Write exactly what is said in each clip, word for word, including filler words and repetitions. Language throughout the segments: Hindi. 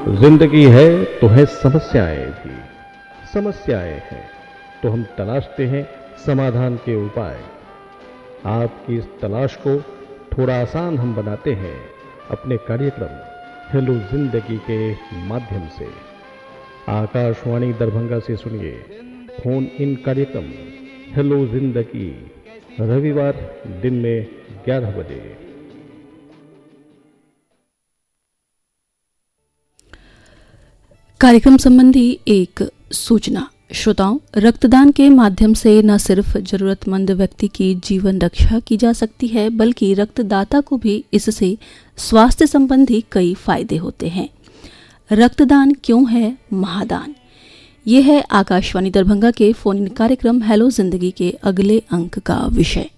जिंदगी है तो है समस्याएं भी, समस्याएं हैं तो हम तलाशते हैं समाधान के उपाय। आपकी इस तलाश को थोड़ा आसान हम बनाते हैं अपने कार्यक्रम हेलो जिंदगी के माध्यम से। आकाशवाणी दरभंगा से सुनिए फोन इन कार्यक्रम हेलो जिंदगी, रविवार दिन में ग्यारह बजे। कार्यक्रम संबंधी एक सूचना। श्रोताओं, रक्तदान के माध्यम से न सिर्फ जरूरतमंद व्यक्ति की जीवन रक्षा की जा सकती है, बल्कि रक्तदाता को भी इससे स्वास्थ्य संबंधी कई फायदे होते हैं। रक्तदान क्यों है महादान? ये है आकाशवाणी दरभंगा के फोन इन कार्यक्रम हेलो जिंदगी के अगले अंक का विषय।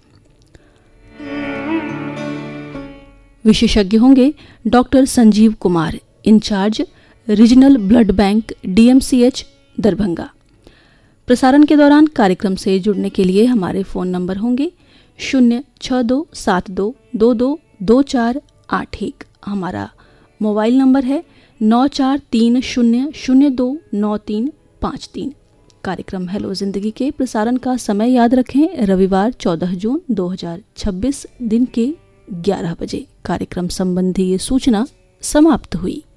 विशेषज्ञ होंगे doctor Sanjeev Kumar, in charge regional blood bank DMCH Darbhanga. प्रसारण के दौरान कार्यक्रम से जुड़ने के लिए हमारे फ़ोन नंबर होंगे शून्य छः दो सात दो दो दो दो चार आठ एक। हमारा मोबाइल नंबर है नौ चार तीन शून्य शून्य दो नौ तीन पाँच तीन। कार्यक्रम हेलो जिंदगी के प्रसारण का समय याद रखें, रविवार चौदह जून दो हज़ार छब्बीस दिन के ग्यारह बजे। कार्यक्रम संबंधी ये सूचना समाप्त हुई।